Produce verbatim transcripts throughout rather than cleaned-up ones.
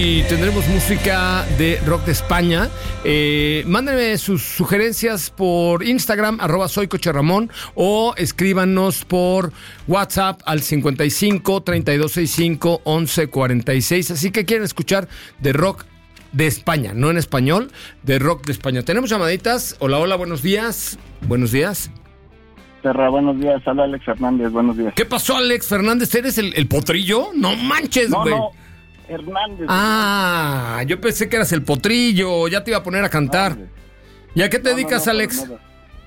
Y tendremos música de rock de España. Eh, mándenme sus sugerencias por Instagram, arroba soy Coche Ramón, o escríbanos por WhatsApp al cincuenta y cinco, treinta y dos sesenta y cinco, once cuarenta y seis. Así que quieren escuchar de rock de España, no en español, de rock de España. Tenemos llamaditas. Hola, hola, buenos días. Buenos días. Terra, buenos días. Habla Alex Fernández, buenos días. ¿Qué pasó, Alex Fernández? ¿Eres el, el potrillo? No manches, güey. No, no. Hernández. Ah, Hernández. Yo pensé que eras el potrillo, ya te iba a poner a cantar. No, ¿y a qué te no, dedicas, no, no, Alex? No, no.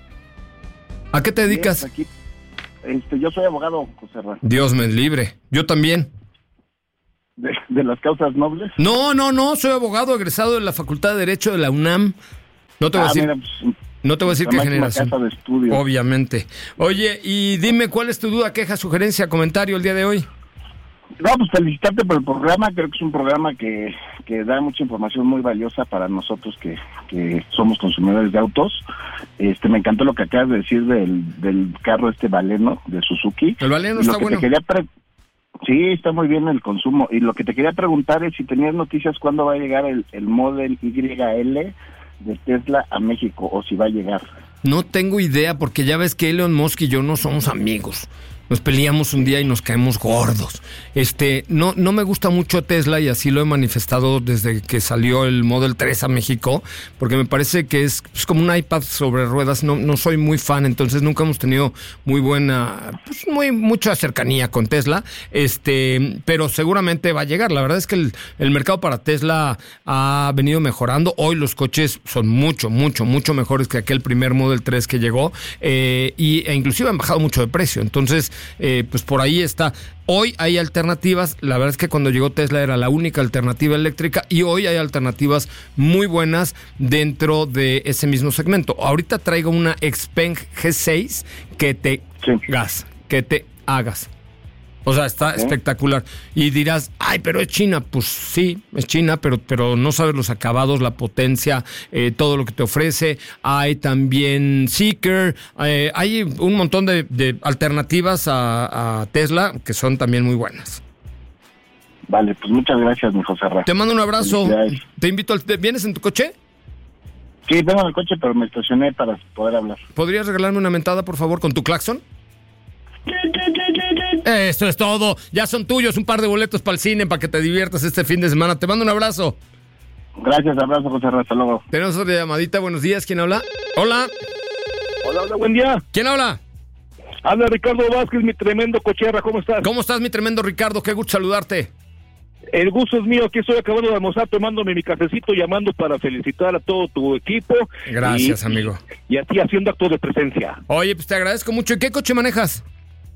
¿A qué te dedicas? Sí, aquí, este, yo soy abogado, José Ra. Dios me libre, yo también. ¿De, ¿De las causas nobles? No, no, no, soy abogado egresado de la Facultad de Derecho de la UNAM. No te voy ah, a decir, mira, pues, no te voy a decir qué generación. Casa de estudio. Obviamente. Oye, y dime, ¿cuál es tu duda, queja, sugerencia, comentario el día de hoy? No, pues felicitarte por el programa. Creo que es un programa que, que da mucha información muy valiosa para nosotros que, que somos consumidores de autos. Este, me encantó lo que acabas de decir del, del carro este Baleno de Suzuki. El Baleno está bueno. Pre- sí, está muy bien el consumo. Y lo que te quería preguntar es si tenías noticias cuándo va a llegar el, el Model Y L de Tesla a México, o si va a llegar. No tengo idea, porque ya ves que Elon Musk y yo no somos amigos. Nos peleamos un día y nos caemos gordos. Este, no, no me gusta mucho Tesla, y así lo he manifestado desde que salió el Model tres a México, porque me parece que es, es como un iPad sobre ruedas. No, no soy muy fan, entonces nunca hemos tenido muy buena, pues muy mucha cercanía con Tesla. Este, pero seguramente va a llegar. La verdad es que el, el mercado para Tesla ha venido mejorando. Hoy los coches son mucho, mucho, mucho mejores que aquel primer Model tres que llegó, eh, y, e inclusive han bajado mucho de precio. Entonces, Eh, pues por ahí está. Hoy hay alternativas. La verdad es que cuando llegó Tesla era la única alternativa eléctrica, y hoy hay alternativas muy buenas dentro de ese mismo segmento. Ahorita traigo una Xpeng G seis que te sí. hagas, que te hagas. O sea, está ¿Eh? espectacular. Y dirás, ay, pero es China. Pues sí, es China, pero, pero no sabes los acabados, la potencia, eh, todo lo que te ofrece. Hay también Seeker. Eh, hay un montón de, de alternativas a, a Tesla que son también muy buenas. Vale, pues muchas gracias, mi José Ra. Te mando un abrazo. Te invito al... ¿Vienes en tu coche? Sí, vengo en el coche, pero me estacioné para poder hablar. ¿Podrías regalarme una mentada, por favor, con tu claxon? Esto es todo. Ya son tuyos un par de boletos para el cine para que te diviertas este fin de semana. Te mando un abrazo. Gracias, abrazo, José Ra. Hasta luego. Tenemos otra llamadita. Buenos días. ¿Quién habla? Hola. Hola, hola, buen día. ¿Quién habla? Habla Ricardo Vázquez, mi tremendo cocherra. ¿Cómo estás? ¿Cómo estás, mi tremendo Ricardo? Qué gusto saludarte. El gusto es mío. Aquí estoy acabando de almorzar, tomándome mi cafecito, llamando para felicitar a todo tu equipo. Gracias, y, amigo. Y, y a ti haciendo acto de presencia. Oye, pues te agradezco mucho. ¿Y qué coche manejas?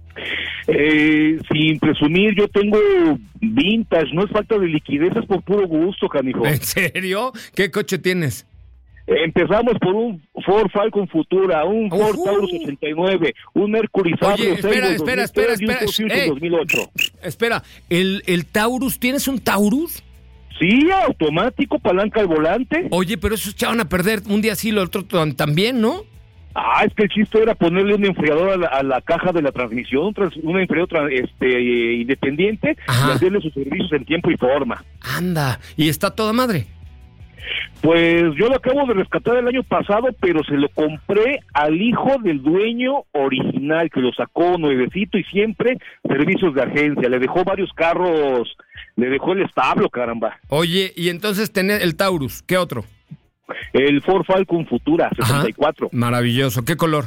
Eh, sin presumir, yo tengo vintage, no es falta de liquidez, es por puro gusto, canijo. ¿En serio? ¿Qué coche tienes? Empezamos por un Ford Falcon Futura, un Ford uh-huh. Taurus ochenta y nueve, un Mercury Oye, espera, espera, espera, espera, espera, dos mil ocho. Espera, ¿el, el Taurus, tienes un Taurus? Sí, automático, palanca al volante. Oye, pero esos echaban a perder un día sí, lo otro también, ¿no? Ah, es que el chiste era ponerle un enfriador a la, a la caja de la transmisión, trans, un enfriador tra, este, independiente, Ajá. y hacerle sus servicios en tiempo y forma. Anda, ¿y está toda madre? Pues yo lo acabo de rescatar el año pasado, pero se lo compré al hijo del dueño original, que lo sacó nuevecito y siempre servicios de agencia. Le dejó varios carros, le dejó el establo, caramba. Oye, y entonces tener el Taurus, ¿qué otro? El Ford Falcon Futura, sesenta y cuatro. Ajá, maravilloso. ¿Qué color?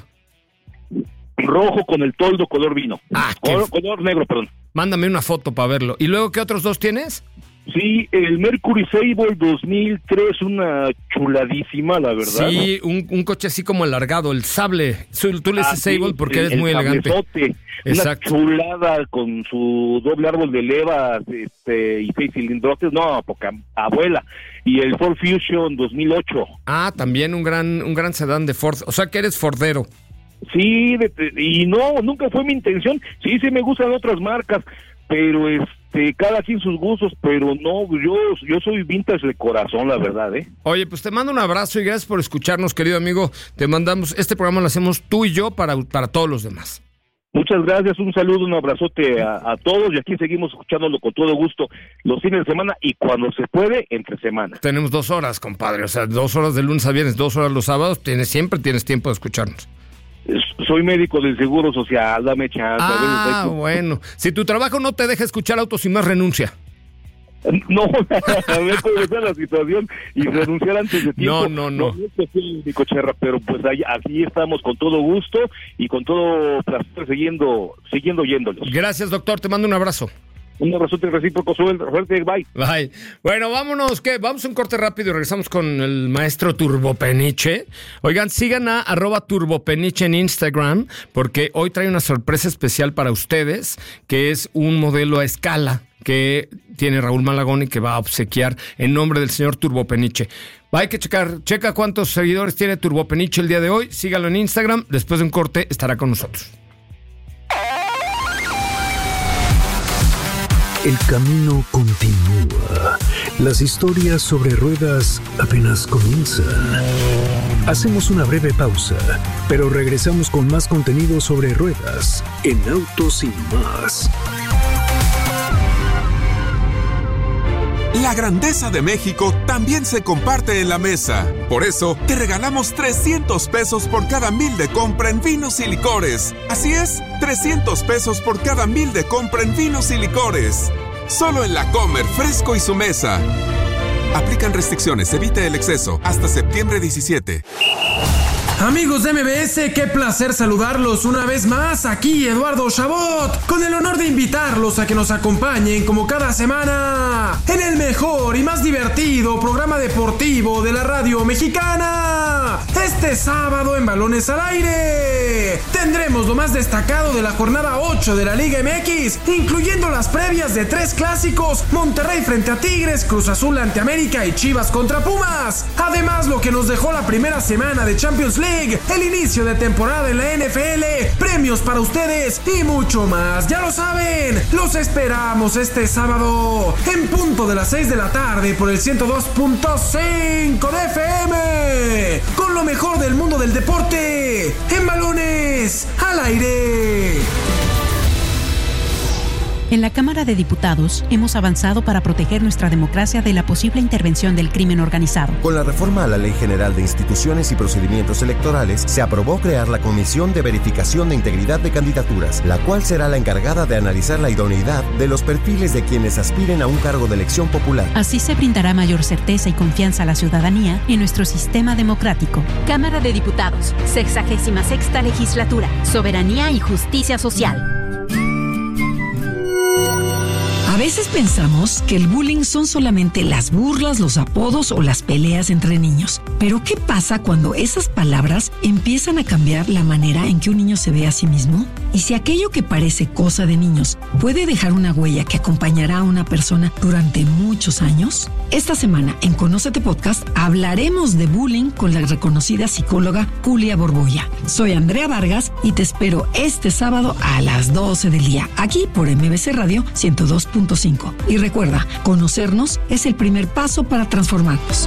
Rojo con el toldo color vino. Ah, color, color negro, perdón. Mándame una foto para verlo. ¿Y luego qué otros dos tienes? Sí, el Mercury Sable dos mil tres, una chuladísima, la verdad. Sí, un, un coche así como alargado, el sable. Tú le dices ah, Sable sí, porque el, eres muy elegante. Exacto. Una chulada con su doble árbol de levas este, y seis cilindrotes, no, poca abuela. Y el Ford Fusion dos mil ocho. Ah, también un gran un gran sedán de Ford. O sea que eres fordero. Sí, de, de, y no, nunca fue mi intención. Sí, sí me gustan otras marcas, pero este, cada quien sus gustos, pero no, yo yo soy vintage de corazón, la verdad, ¿eh? Oye, pues te mando un abrazo y gracias por escucharnos, querido amigo. Te mandamos, este programa lo hacemos tú y yo para, para todos los demás. Muchas gracias, un saludo, un abrazote a, a todos y aquí seguimos escuchándolo con todo gusto los fines de semana y cuando se puede, entre semana. Tenemos dos horas, compadre, o sea, dos horas de lunes a viernes, dos horas los sábados, tienes, siempre tienes tiempo de escucharnos. Soy médico del Seguro Social, dame chance. Ah, a ver, bueno, si tu trabajo no te deja escuchar Autos y Más, renuncia. No, a ver cómo está la situación y renunciar antes de tiempo. No, no, no. No, no es mi cocherra, pero pues ahí, aquí estamos con todo gusto y con todo placer siguiendo, siguiendo oyéndolos. Gracias, doctor, te mando un abrazo. Un abrazote recíproco, suerte, bye. Bye. Bueno, vámonos, ¿qué? Vamos a un corte rápido y regresamos con el maestro Turbopeniche. Oigan, sigan a arroba Turbopeniche en Instagram, porque hoy trae una sorpresa especial para ustedes, que es un modelo a escala que tiene Raúl Malagón y que va a obsequiar en nombre del señor Turbopeniche. Hay que checar, checa cuántos seguidores tiene Turbopeniche el día de hoy, sígalo en Instagram, después de un corte estará con nosotros. El camino continúa. Las historias sobre ruedas apenas comienzan. Hacemos una breve pausa, pero regresamos con más contenido sobre ruedas en Autos y Más. La grandeza de México también se comparte en la mesa. Por eso, te regalamos trescientos pesos por cada mil de compra en vinos y licores. Así es, trescientos pesos por cada mil de compra en vinos y licores. Solo en La Comer, Fresco y Su Mesa. Aplican restricciones, evite el exceso. Hasta septiembre diecisiete. Amigos de M B S, qué placer saludarlos una vez más. Aquí Eduardo Chabot, con el honor de invitarlos a que nos acompañen como cada semana en el mejor y más divertido programa deportivo de la radio mexicana. Este sábado en Balones al Aire tendremos lo más destacado de la jornada ocho de la Liga M X, incluyendo las previas de tres clásicos: Monterrey frente a Tigres, Cruz Azul ante América y Chivas contra Pumas. Además, lo que nos dejó la primera semana de Champions League, el inicio de temporada en la N F L, premios para ustedes y mucho más. Ya lo saben, los esperamos este sábado en punto de las seis de la tarde por el ciento dos punto cinco de F M, con lo mejor del mundo del deporte en Balones al Aire. En la Cámara de Diputados hemos avanzado para proteger nuestra democracia de la posible intervención del crimen organizado. Con la reforma a la Ley General de Instituciones y Procedimientos Electorales, se aprobó crear la Comisión de Verificación de Integridad de Candidaturas, la cual será la encargada de analizar la idoneidad de los perfiles de quienes aspiren a un cargo de elección popular. Así se brindará mayor certeza y confianza a la ciudadanía en nuestro sistema democrático. Cámara de Diputados, sexagésima sexta legislatura, soberanía y justicia social. A veces pensamos que el bullying son solamente las burlas, los apodos o las peleas entre niños. Pero ¿qué pasa cuando esas palabras empiezan a cambiar la manera en que un niño se ve a sí mismo? Y si aquello que parece cosa de niños puede dejar una huella que acompañará a una persona durante muchos años. Esta semana en Conócete Podcast hablaremos de bullying con la reconocida psicóloga Julia Borbolla. Soy Andrea Vargas y te espero este sábado a las doce del día, aquí por M B C Radio ciento dos punto cinco. Y recuerda, conocernos es el primer paso para transformarnos.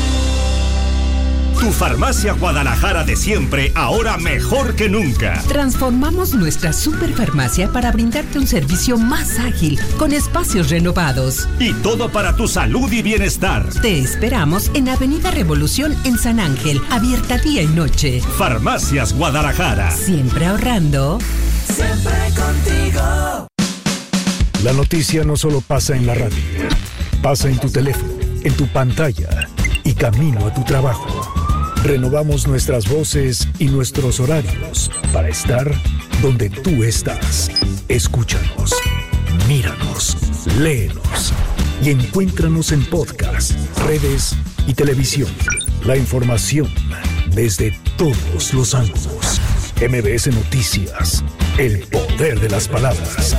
Tu farmacia Guadalajara de siempre, ahora mejor que nunca. Transformamos nuestra superfarmacia para brindarte un servicio más ágil, con espacios renovados. Y todo para tu salud y bienestar. Te esperamos en Avenida Revolución en San Ángel, abierta día y noche. Farmacias Guadalajara. Siempre ahorrando. Siempre contigo. La noticia no solo pasa en la radio, pasa en tu teléfono, en tu pantalla y camino a tu trabajo. Renovamos nuestras voces y nuestros horarios para estar donde tú estás. Escúchanos, míranos, léenos y encuéntranos en podcast, redes y televisión. La información desde todos los ángulos. M B S Noticias, el poder de las palabras.